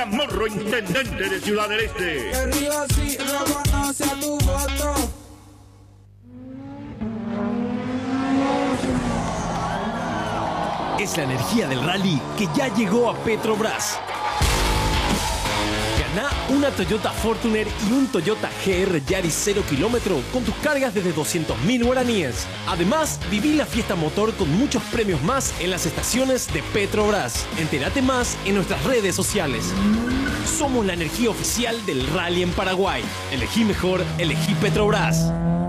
Morro, intendente de Ciudad del Este. Que Río sí reconoce a tu voto. Es la energía del rally que ya llegó a Petrobras. Ganá una Toyota Fortuner y un Toyota GR Yaris 0 km con tus cargas desde 200.000 guaraníes. Además, viví la fiesta motor con muchos premios más en las estaciones de Petrobras. Entérate más en nuestras redes sociales. Somos la energía oficial del rally en Paraguay. Elegí mejor, elegí Petrobras.